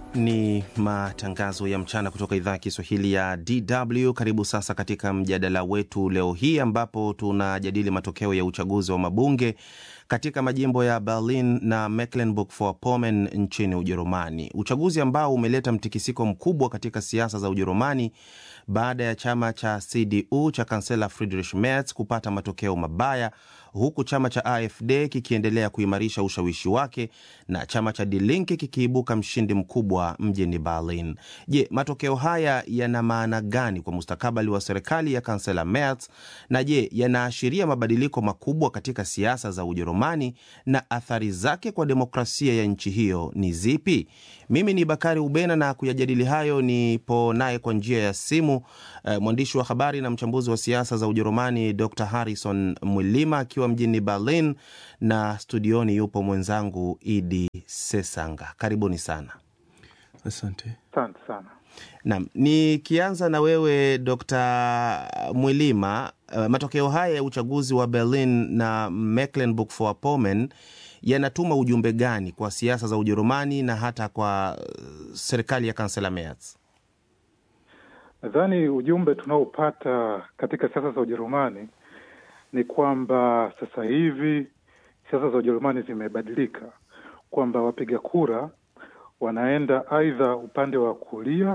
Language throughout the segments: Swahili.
Ni matangazo ya mchana kutoka idhaa ya Kiswahili ya DW. Karibu sasa katika mjadala wetu leo hii ambapo tunajadili matokeo ya uchaguzi wa mabunge katika majimbo ya Berlin na Mecklenburg-Vorpommern nchini Ujerumani. Uchaguzi ambao umeleta mtikisiko mkubwa katika siasa za Ujerumani baada ya chama cha CDU cha kansela Friedrich Merz kupata matokeo mabaya, huku chama cha AfD kikiendelea kuimarisha ushawishi wake na chama cha Die Linke kikiibuka mshindi mkubwa mjini Berlin. Je, matokeo haya yana maana gani kwa mustakabali wa serikali ya kansela Merz? Na je, yanaashiria mabadiliko makubwa katika siasa za Ujerumani na athari zake kwa demokrasia ya nchi hiyo ni zipi? Mimi ni Bakari Ubena na kuyajadili hayo nipo naye kwa njia ya simu mwandishi wa habari na mchambuzi wa siasa za Ujerumani Dr. Harrison Mwilima akiwa mjini Berlin, na studioni yupo mwenzangu Idi Sesanga. Karibuni sana. Asante. Asante sana. Naam, nikianza na wewe Dr. Mwilima, matokeo haya ya uchaguzi wa Berlin na Mecklenburg-Vorpommern yanatuma ujumbe gani kwa siasa za Ujerumani na hata kwa serikali ya kansela Merz? Nadhani ujumbe tunaopata katika siasa za Ujerumani ni kwamba sasa hivi siasa za Ujerumani zimebadilika, kwamba wapiga kura wanaenda aidha upande wa kulia,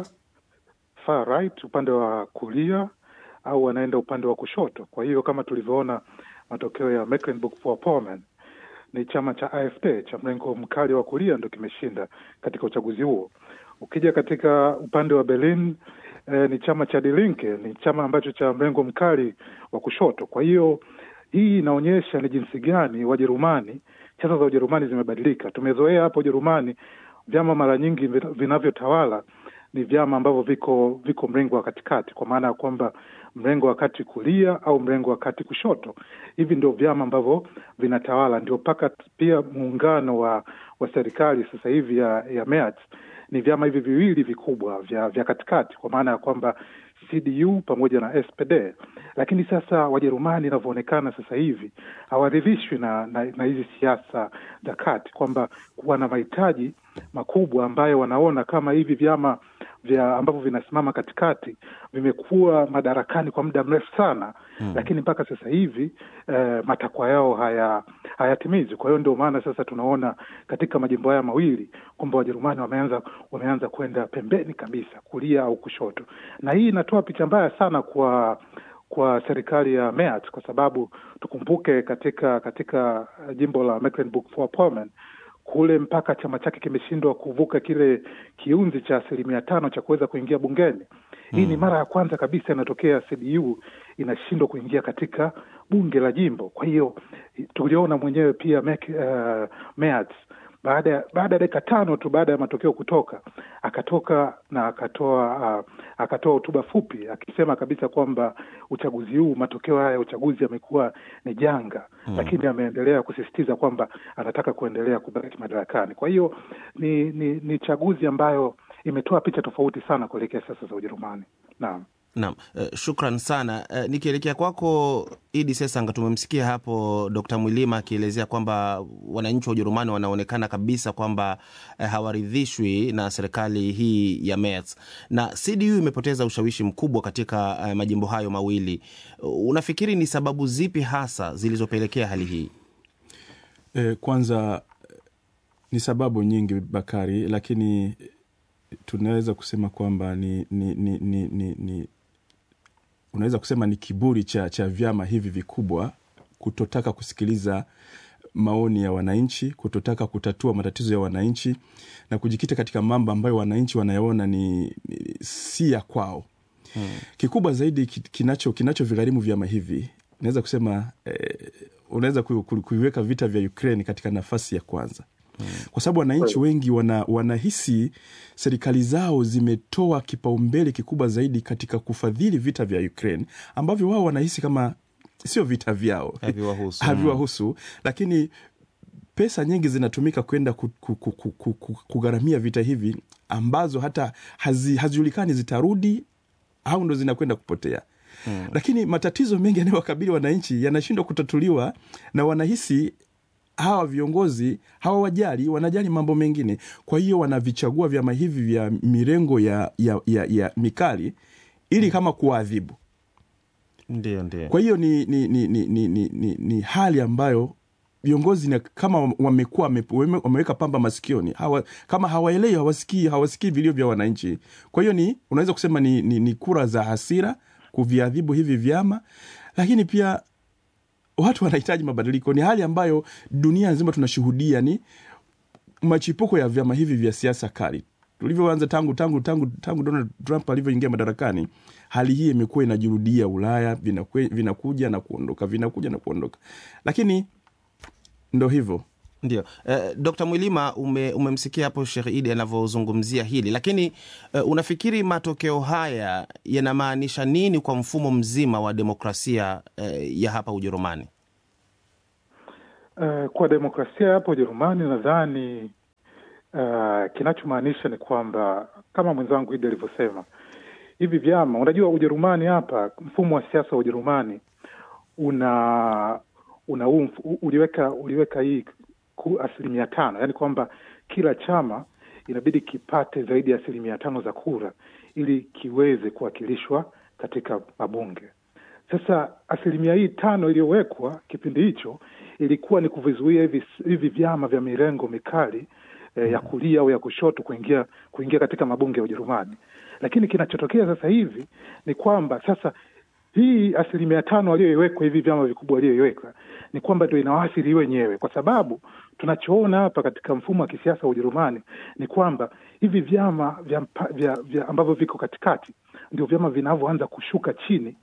far right, upande wa kulia, au wanaenda upande wa kushoto. Kwa hiyo kama tulivyoona matokeo ya Mecklenburg-Vorpommern, ni chama cha AfD cha mrengo mkali wa kulia ndio kimeshinda katika uchaguzi huo. Ukija katika upande wa Berlin, ni chama cha Die Linke, ni chama ambacho cha mrengo mkali wa kushoto. Kwa hiyo hii inaonyesha ni jinsi gani Wajerumani, siasa za Ujerumani zimebadilika. Tumezoea hapo Ujerumani vyama mara nyingi vinavyotawala ni vyama ambavyo viko mrengo wa katikati, kwa maana ya kwamba mrengo wa kati kulia au mrengo wa kati kushoto. Hivi ndio vyama ambavyo vinatawala, ndio paka pia muungano wa serikali sasa hivi ya Merz ni vyama hivi viwili vikubwa vya katikati, kwa maana ya kwamba CDU pamoja na SPD. Lakini sasa Wajerumani inavyoonekana sasa hivi hawaridhishwi na hizi siasa za kati, kwamba wana mahitaji makubwa ambayo wanaona kama hivi vyama ambavyo vinasimama katikati vimekuwa madarakani kwa muda mrefu sana, lakini mpaka sasa hivi matakwa yao hayatimizwi. Kwa hiyo ndio maana sasa tunaona katika majimbo haya mawili kwamba Wajerumani wameanza kwenda pembeni kabisa, kulia au kushoto, na hii inatoa picha mbaya sana kwa serikali ya Merz, kwa sababu tukumbuke katika jimbo la Mecklenburg-Vorpommern kule mpaka chama chake kimeshindwa kuvuka kile kiunzi cha 5% cha kuweza kuingia bungeni. Hii ni mara ya kwanza kabisa inatokea CDU inashindwa kuingia katika bunge la jimbo. Kwa hiyo tuliona mwenyewe pia Merz baada ya dakika 5 tu baada ya matokeo kutoka, akatoka na akatoa hotuba fupi akisema kabisa kwamba uchaguzi huu, matokeo haya ya uchaguzi yamekuwa ni janga, lakini ameendelea kusisitiza kwamba anataka kuendelea kubaki madarakani. Kwa hiyo ni chaguzi ambayo imetoa picha tofauti sana kuelekea siasa za Ujerumani. Naam. Naam, shukran sana. Nikielekea kwako Idi Sesanga, tumemsikia hapo Dr. Mwilima akielezea kwamba wananchi wa Ujerumani wanaonekana kabisa kwamba hawaridhishwi na serikali hii ya Merz, na CDU imepoteza ushawishi mkubwa katika majimbo hayo mawili. Unafikiri ni sababu zipi hasa zilizopelekea hali hii? Kwanza ni sababu nyingi Bakari, lakini tunaweza kusema kwamba unaweza kusema ni kiburi cha vyama hivi vikubwa kutotaka kusikiliza maoni ya wananchi, kutotaka kutatua matatizo ya wananchi na kujikita katika mambo ambayo wananchi wanayaona ni si ya kwao. Kikubwa zaidi kinachovigharimu vyama hivi, naweza kusema unaweza kuiweka vita vya Ukraine katika nafasi ya kwanza. Kwa sababu wananchi wengi wanahisi serikali zao zimetoa kipaumbele kikubwa zaidi katika kufadhili vita vya Ukraine ambavyo wao wanahisi kama sio vita vyao, haviwahusu, lakini pesa nyingi zinatumika kwenda kugharamia vita hivi ambazo hata hazijulikani zitarudi au ndo zinakwenda kupotea. Lakini matatizo mengi yanayowakabili wananchi yanashindwa kutatuliwa na wanahisi hawa viongozi hawawajali, wanajali mambo mengine. Kwa hiyo wanavichagua vyama hivi vya mirengo ya mikali ili kama kuadhibu. Ndio. Kwa hiyo ni hali ambayo viongozi kama wameweka pamba masikioni, kama hawaelewi, hawasikii vilio vya wananchi. Kwa hiyo unaweza kusema ni kura za hasira kuviadhibu hivi vyama, lakini pia watu wanahitaji mabadiliko. Ni hali ambayo dunia nzima tunashuhudia, ni machipuko ya vyama hivi vya siasa kali. Tulivyoanza tangu Donald Trump alivyoingia madarakani, hali hii imekuwa inajirudia Ulaya, vinakuja na kuondoka. Lakini ndo hivyo. Ndio. Dr. Mwilima, umemsikia hapo Sheikh Idi anavyozungumzia hili, lakini unafikiri matokeo haya yanamaanisha nini kwa mfumo mzima wa demokrasia ya hapa Ujerumani? Kwa demokrasia hapa Ujerumani nadhani kinachomaanisha ni kwamba kama mwenzangu Idi alivyosema, hivi vyama, unajua Ujerumani hapa, mfumo wa siasa wa Ujerumani uliweka hii 5%, yani kwamba kila chama inabidi kipate zaidi ya 5% za kura ili kiweze kuwakilishwa katika mabunge. Sasa 5% iliyowekwa kipindi hicho ilikuwa ni kuvizuia hivi vyama vya mirengo mikali ya kulia au ya kushoto kuingia katika mabunge ya Ujerumani. Lakini kinachotokea sasa hivi ni kwamba sasa hii 5% aliyoiwekwa, hivi vyama vikubwa aliyoiweka, ni kwamba ndio inawaathiri wenyewe, kwa sababu tunachoona hapa katika mfumo wa kisiasa wa Ujerumani ni kwamba hivi vyama vya ambavyo viko katikati ndio vyama vinavyoanza kushuka chini.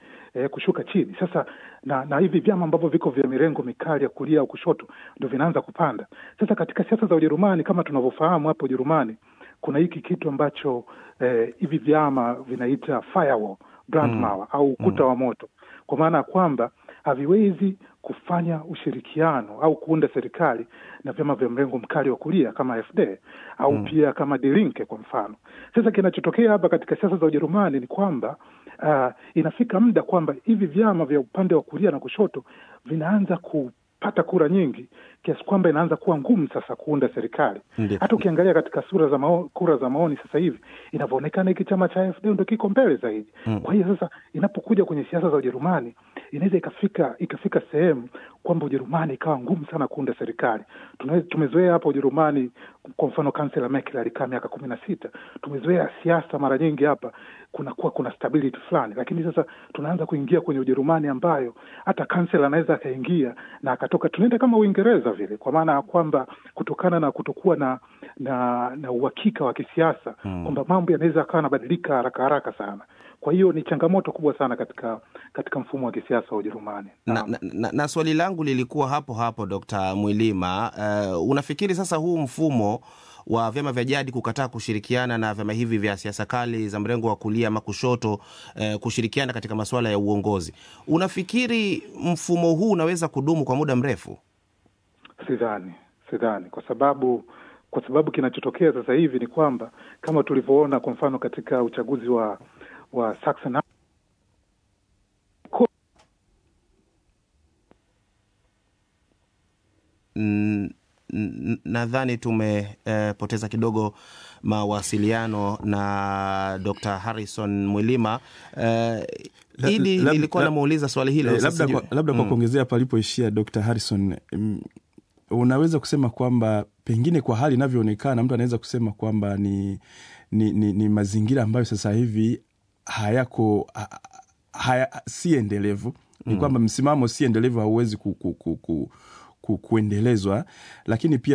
Sasa na hivi vyama ambavyo viko vya mirengo mikali ya kulia au kushoto ndio vinaanza kupanda. Sasa katika siasa za Ujerumani, kama tunavyofahamu hapo Ujerumani, kuna hiki kitu ambacho hivi vyama vinaita firewall, Brandmauer au ukuta wa moto, kwa maana ya kwamba haviwezi kufanya ushirikiano au kuunda serikali na vyama vya mrengo mkali wa kulia kama AfD au pia kama Die Linke kwa mfano. Sasa kinachotokea hapa katika siasa za Ujerumani ni kwamba inafika muda kwamba hivi vyama vya upande wa kulia na kushoto vinaanza kupata kura nyingi kiasi kwamba inaanza kuwa ngumu sasa kuunda serikali. Hata ukiangalia katika kura za maoni sasa hivi inavyoonekana hiki chama cha AfD ndio kiko mbele zaidi. Kwa hiyo sasa inapokuja kwenye siasa za Ujerumani inaweza ikafika sehemu kwamba Ujerumani ikawa ngumu sana kuunda serikali. Tumezoea hapa Ujerumani, kwa mfano Kansela Merkel alikaa miaka 16. Tumezoea siasa mara nyingi hapa kuna stability fulani, lakini sasa tunaanza kuingia kwenye Ujerumani ambayo hata kansela anaweza akaingia na akatoka. Tunaenda kama Uingereza vile, kwa maana ya kwamba kutokana na kutokuwa na uhakika wa kisiasa kwamba mambo yanaweza yakawa yanabadilika haraka sana. Kwa hiyo ni changamoto kubwa sana katika mfumo wa kisiasa wa Ujerumani. Na swali langu lilikuwa hapo Dr. Mwilima, unafikiri sasa huu mfumo wa vyama vya jadi kukataa kushirikiana na vyama hivi vya siasa kali za mrengo wa kulia ama kushoto kushirikiana katika masuala ya uongozi, unafikiri mfumo huu unaweza kudumu kwa muda mrefu? Sidhani kwa sababu kinachotokea sasa hivi ni kwamba kama tulivyoona kwa mfano katika uchaguzi wa Saxon, nadhani tumepoteza kidogo mawasiliano na Dr. Harrison Mwilima. Nilikuwa namuuliza swali hilo. Labda kwa kuongezea palipoishia Dr. Harrison, unaweza kusema kwamba pengine kwa hali inavyoonekana mtu anaweza kusema kwamba ni mazingira ambayo sasa hivi si endelevu. Ni kwamba msimamo si endelevu, hauwezi kuendelezwa. Lakini pia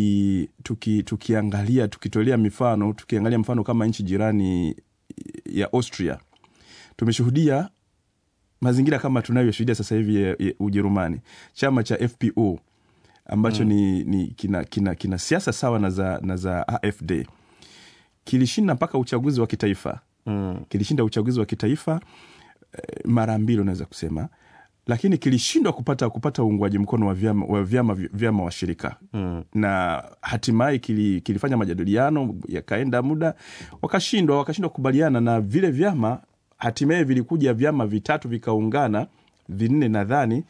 tukitolea mifano, tukiangalia mfano kama nchi jirani ya Austria, tumeshuhudia mazingira kama tunayoshuhudia sasa hivi ya Ujerumani. Chama cha FPO ambacho kina siasa sawa na za AfD kilishinda mpaka uchaguzi wa kitaifa. Kilishinda uchaguzi wa kitaifa mara mbili unaweza kusema, lakini kilishindwa kupata uungwaji mkono wa vyama washirika. Na hatimaye kilifanya majadiliano, yakaenda muda, wakashindwa kukubaliana na vile vyama. Hatimaye vilikuja vyama vitatu vikaungana, vinne nadhani,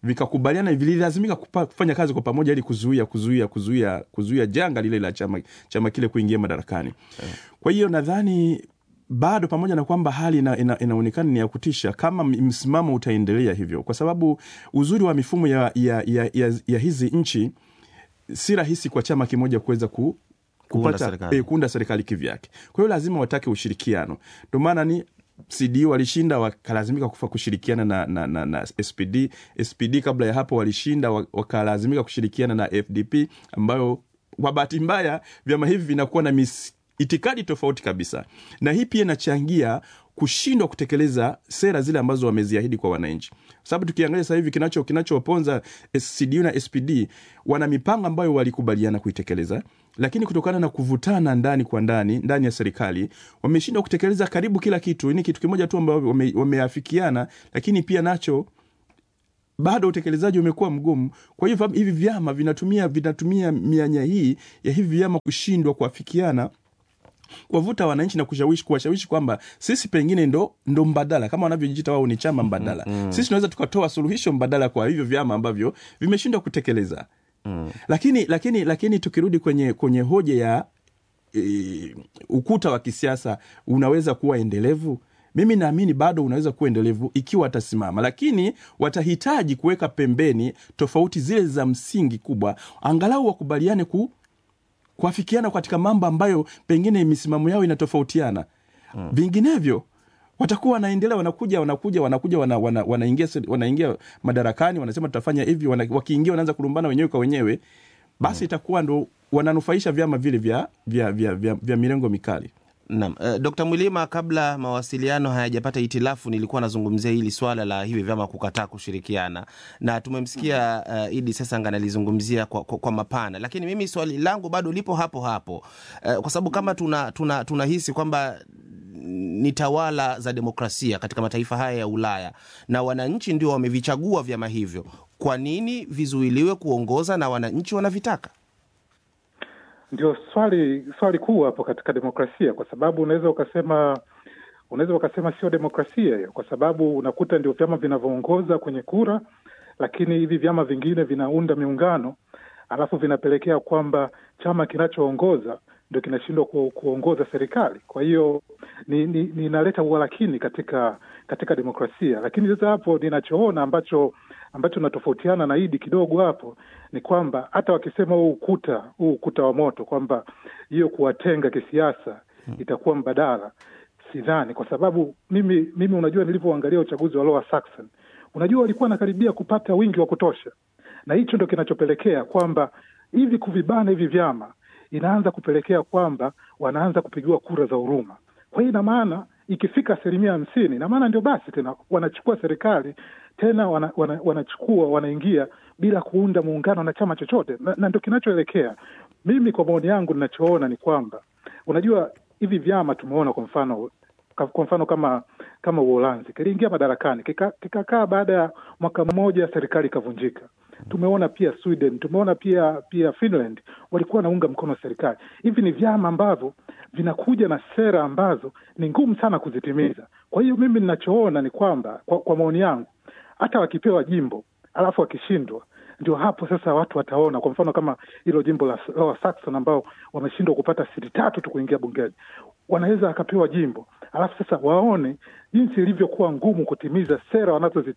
vikakubaliana, vililazimika kufanya kazi kwa pamoja ili kuzuia janga lile la chama kile kuingia madarakani. Kwa hiyo nadhani bado, pamoja na kwamba hali inaonekana ni ya kutisha, kama msimamo utaendelea hivyo, kwa sababu uzuri wa mifumo ya hizi nchi, si rahisi kwa chama kimoja kuweza kuunda serikali kivyake. Kwa hiyo lazima watake ushirikiano. Ndio maana ni CDU walishinda, wakalazimika kushirikiana na SPD kabla ya hapo walishinda, wakalazimika kushirikiana na FDP, ambayo kwa bahati mbaya vyama hivi vinakuwa na itikadi tofauti kabisa, na hii pia inachangia kushindwa kutekeleza sera zile ambazo wameziahidi kwa wananchi. Sababu tukiangalia sasa hivi kinachoponza CDU na SPD, wana mipango ambayo walikubaliana kuitekeleza, lakini kutokana na kuvutana ndani kwa ndani ya serikali, wameshindwa kutekeleza karibu kila kitu. Ni kitu kimoja tu ambao wameafikiana, lakini pia nacho bado utekelezaji umekuwa mgumu. Kwa hiyo hivi vyama vinatumia mianya hii ya hivi vyama kushindwa kuafikiana, kuwavuta wananchi na kuwashawishi kwamba sisi pengine ndo mbadala, kama wanavyojiita wao ni chama mbadala. Sisi tunaweza tukatoa suluhisho mbadala kwa hivyo vyama ambavyo vimeshindwa kutekeleza. Lakini tukirudi kwenye hoja ya ukuta wa kisiasa unaweza kuwa endelevu, mimi naamini bado unaweza kuwa endelevu ikiwa watasimama, lakini watahitaji kuweka pembeni tofauti zile za msingi kubwa, angalau wakubaliane kuafikiana katika mambo ambayo pengine misimamo yao inatofautiana. Vinginevyo watakuwa wanaendelea, wanaingia madarakani, wanasema tutafanya hivi, wakiingia wanaanza kulumbana wenyewe kwa wenyewe, basi itakuwa ndo wananufaisha vyama vile vya mirengo mikali. Naam. Dr. Mwilima, kabla mawasiliano hayajapata itilafu, nilikuwa nazungumzia hili swala la hivi vyama kukataa kushirikiana, na tumemsikia Idi Sesanga analizungumzia kwa mapana, lakini mimi swali langu bado lipo hapo kwa sababu kama tunahisi kwamba ni tawala za demokrasia katika mataifa haya ya Ulaya na wananchi ndio wamevichagua vyama hivyo, kwa nini vizuiliwe kuongoza na wananchi wanavitaka? Ndio swali kuu hapo katika demokrasia, kwa sababu unaweza ukasema sio demokrasia hiyo, kwa sababu unakuta ndio vyama vinavyoongoza kwenye kura, lakini hivi vyama vingine vinaunda miungano, alafu vinapelekea kwamba chama kinachoongoza ndio kinashindwa kuongoza serikali. Kwa hiyo inaleta uhalakini katika demokrasia. Lakini sasa hapo ninachoona ambacho natofautiana na Idi kidogo hapo ni kwamba hata wakisema huu ukuta wa moto kwamba hiyo kuwatenga kisiasa itakuwa mbadala, sidhani, kwa sababu mimi unajua nilivyoangalia uchaguzi wa Lower Saxon, unajua walikuwa nakaribia kupata wingi wa kutosha, na hicho ndio kinachopelekea kwamba hivi kuvibana hivi vyama inaanza kupelekea kwamba wanaanza kupigiwa kura za huruma. Kwa hiyo ina maana ikifika 50%, ina maana ndio basi tena wanachukua serikali tena wanaingia bila kuunda muungano na chama chochote, na ndio kinachoelekea. Mimi kwa maoni yangu ninachoona ni kwamba unajua hivi vyama tumeona kwa mfano kama Uholanzi kiliingia madarakani kikakaa, baada ya mwaka mmoja serikali ikavunjika. Tumeona pia Sweden, tumeona pia Finland walikuwa wanaunga mkono serikali. Hivi ni vyama ambavyo vinakuja na sera ambazo ni ngumu sana kuzitimiza. Kwa hiyo mimi ninachoona ni kwamba kwa maoni yangu, hata wakipewa jimbo alafu wakishindwa, ndio hapo sasa watu wataona. Kwa mfano kama hilo jimbo la Lower Saxon ambao wameshindwa kupata siri 3 tu kuingia bungeni, wanaweza akapewa jimbo alafu sasa waone jinsi ilivyokuwa ngumu kutimiza sera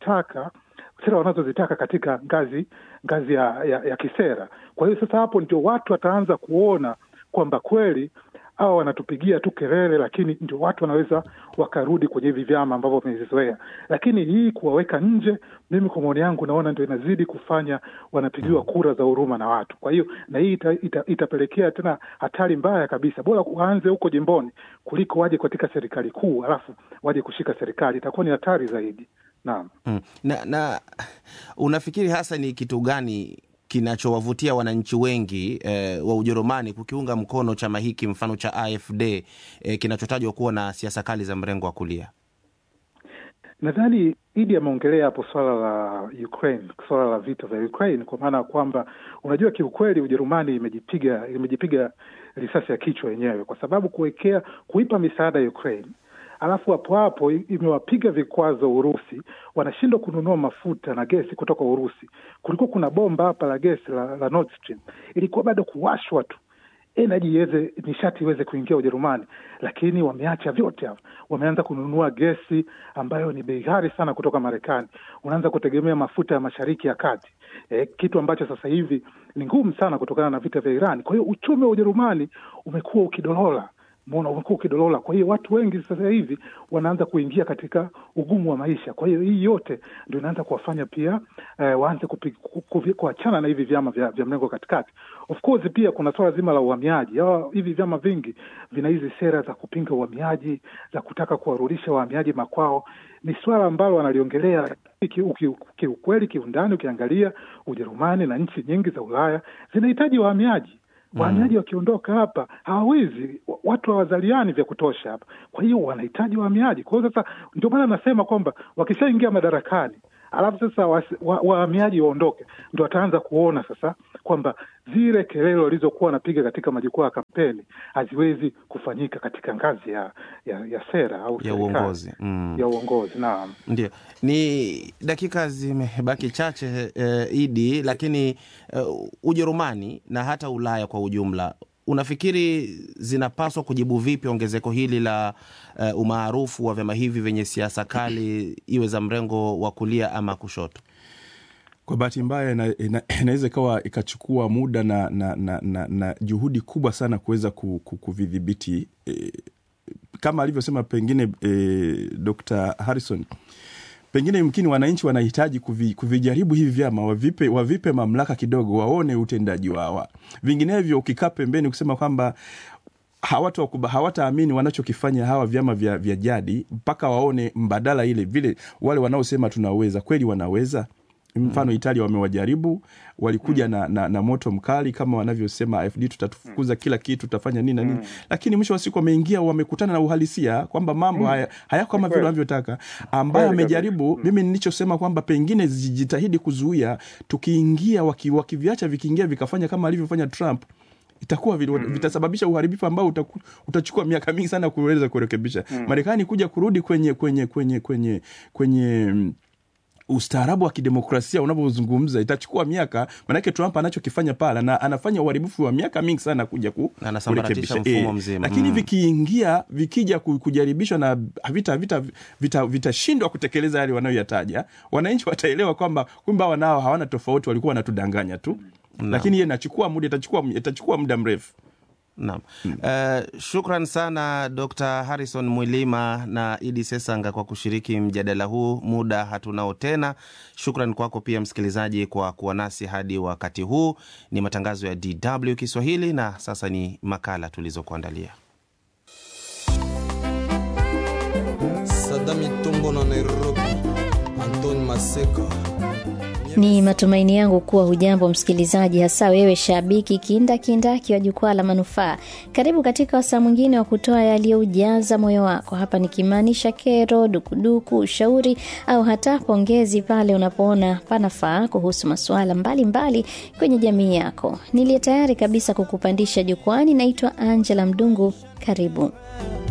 wanazozitaka katika ngazi ya kisera. Kwa hiyo sasa hapo ndio watu wataanza kuona kwamba kweli hao wanatupigia tu kelele, lakini ndio watu wanaweza wakarudi kwenye hivi vyama ambavyo wamezizoea. Lakini hii kuwaweka nje, mimi kwa maoni yangu naona ndio inazidi kufanya wanapigiwa kura za huruma na watu. Kwa hiyo na hii itapelekea tena hatari mbaya kabisa. Bora waanze huko jimboni kuliko waje katika serikali kuu alafu waje kushika serikali, itakuwa ni hatari zaidi. Naam. Na unafikiri hasa ni kitu gani kinachowavutia wananchi wengi wa Ujerumani kukiunga mkono chama hiki mfano cha AfD kinachotajwa kuwa na siasa kali za mrengo wa kulia? Nadhani Idi ameongelea hapo swala la Ukraine, swala la vita vya Ukraine, kwa maana kwamba unajua kiukweli Ujerumani imejipiga risasi ya kichwa yenyewe, kwa sababu kuipa misaada ya Ukraine alafu hapo imewapiga vikwazo Urusi, wanashindwa kununua mafuta na gesi kutoka Urusi. Kulikuwa kuna bomba hapa la gesi la Nord Stream, ilikuwa bado kuwashwa tu nishati iweze kuingia Ujerumani, lakini wameacha vyote hapo. Wameanza kununua gesi ambayo ni bei ghali sana kutoka Marekani. Unaanza kutegemea mafuta ya Mashariki ya Kati, kitu ambacho sasa hivi ni ngumu sana kutokana na vita vya Iran. Kwa hiyo uchumi wa Ujerumani umekuwa ukidolola. Kwa hiyo watu wengi sasa hivi wanaanza kuingia katika ugumu wa maisha. Kwa hiyo hii yote ndio inaanza kuwafanya pia waanze kuachana na hivi vyama vya mrengo katikati. Of course pia kuna swala zima la uhamiaji. Hivi vyama vingi vina hizi sera za kupinga uhamiaji, za kutaka kuwarudisha wahamiaji makwao. Ni swala ambalo wanaliongelea kiukweli kiundani. Ukiangalia Ujerumani na nchi nyingi za Ulaya zinahitaji wahamiaji. Wahamiaji wakiondoka hapa hawawezi, watu hawazaliani vya kutosha hapa. Kwa hiyo wanahitaji wahamiaji. Kwa hiyo sasa ndio maana nasema kwamba wakishaingia madarakani, alafu sasa wahamiaji waondoke, ndio wataanza kuona sasa kwamba zile kelele walizokuwa wanapiga katika majukwaa ya kampeni haziwezi kufanyika katika ngazi ya sera au ya uongozi. Ya uongozi, naam. Ndio. Ni dakika zimebaki chache Idi, lakini Ujerumani na hata Ulaya kwa ujumla, unafikiri zinapaswa kujibu vipi ongezeko hili la umaarufu wa vyama hivi vyenye siasa kali, iwe za mrengo wa kulia ama kushoto? Kwa bahati mbaya inaweza ikachukua muda na juhudi kubwa sana kuweza kuvidhibiti. Kama alivyosema pengine Dr. Harrison, pengine yumkini wananchi wanahitaji kuvijaribu hivi vyama, wavipe mamlaka kidogo, waone utendaji wao. Vinginevyo ukikaa pembeni kusema kwamba hawataamini wanachokifanya hawa vyama vya jadi, mpaka waone mbadala ile vile wale wanaosema tunaweza, kweli wanaweza. Mfano Italia wamewajaribu, walikuja na moto mkali kama wanavyosema AfD, tutatufukuza kila kitu, tutafanya nini na nini. Lakini mwisho wa siku wameingia, wamekutana na uhalisia kwamba mambo hayako kama vile wanavyotaka. Ambaye amejaribu, mimi nilichosema kwamba pengine zijitahidi kuzuia, tukiingia wakiviacha vikiingia vikafanya kama alivyofanya Trump, itakuwa vitasababisha uharibifu ambao utachukua miaka mingi sana kuweza kurekebisha. Marekani kuja kurudi kwenye ustaarabu wa kidemokrasia unapozungumza itachukua miaka. Maana Trump anachokifanya pala na anafanya uharibifu wa miaka mingi sana kuja kurekebisha mfumo mzima. Lakini vikija kujaribishwa na vitashindwa kutekeleza yale wanayoyataja, wananchi wataelewa kwamba kumbe wanao hawana tofauti, walikuwa wanatudanganya tu. Lakini yeye itachukua muda mrefu. Naam. Shukran sana Dr. Harrison Mwilima na Idi Sesanga kwa kushiriki mjadala huu. Muda hatunao tena. Shukran kwako pia msikilizaji kwa kuwa nasi hadi wakati huu. Ni matangazo ya DW Kiswahili na sasa ni makala tulizokuandalia. Sadami Tumbo na Nairobi, Anton Maseka. Ni matumaini yangu kuwa hujambo msikilizaji, hasa wewe shabiki kindaki wa jukwaa la manufaa. Karibu katika wasaa mwingine wa kutoa yaliyoujaza moyo wako. Hapa nikimaanisha kero, dukuduku, ushauri au hata pongezi pale unapoona panafaa kuhusu masuala mbalimbali kwenye jamii yako. Niliye tayari kabisa kukupandisha jukwani, naitwa Angela Mdungu. Karibu.